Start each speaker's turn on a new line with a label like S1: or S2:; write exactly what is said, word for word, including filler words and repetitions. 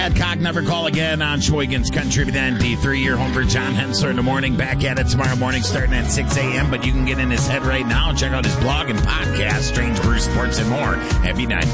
S1: Adcock, Never Call Again on Sheboygan's Country with N D three. You're home for John Hensler in the morning. Back at it tomorrow morning starting at six a.m. But you can get in his head right now and check out his blog and podcast, Strange Brew Sports and more. Happy nine.